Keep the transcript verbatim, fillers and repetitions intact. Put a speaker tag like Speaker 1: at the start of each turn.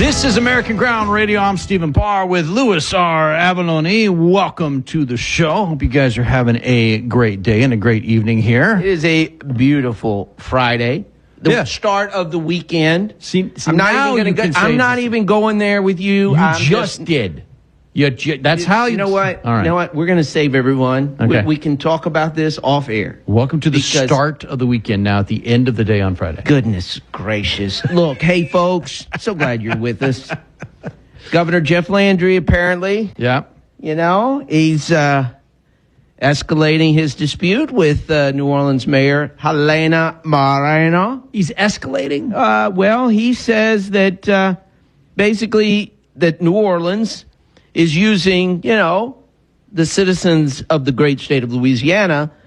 Speaker 1: This is American Ground Radio. I'm Stephen Parr with Louis R. Avalone. Welcome to the show. Hope you guys are having a great day and a great evening here.
Speaker 2: It is a beautiful Friday. The
Speaker 1: Yeah.
Speaker 2: start of the weekend.
Speaker 1: See, see,
Speaker 2: I'm not
Speaker 1: now
Speaker 2: even
Speaker 1: you
Speaker 2: going
Speaker 1: can
Speaker 2: to.
Speaker 1: say
Speaker 2: I'm not
Speaker 1: this.
Speaker 2: even going there with you.
Speaker 1: You
Speaker 2: I'm
Speaker 1: just did. You, ju- that's how you.
Speaker 2: You know what?
Speaker 1: All right.
Speaker 2: You know what? We're going to save everyone.
Speaker 1: Okay.
Speaker 2: We, we can talk about this off air.
Speaker 1: Welcome to the
Speaker 2: Because-
Speaker 1: start of the weekend now at the end of the day on Friday.
Speaker 2: Goodness gracious! Look, hey folks, so glad you're with us. Governor Jeff Landry, apparently,
Speaker 1: Yeah.
Speaker 2: you know, he's uh, escalating his dispute with uh, New Orleans Mayor Helena Moreno.
Speaker 1: He's escalating.
Speaker 2: Uh, well, he says that uh, basically that New Orleans is using, you know, the citizens of the great state of Louisiana